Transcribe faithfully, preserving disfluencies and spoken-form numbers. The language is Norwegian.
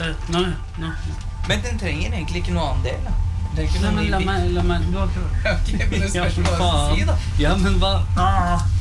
Nei, nei. Men den trenger egentlig ikke noe annen del, da. Den trenger ikke Nei, noe men la ny meg, la meg. Du har ikke Ok, men det spørs hva jeg skal faen. si, da. Ja, men hva? Ah.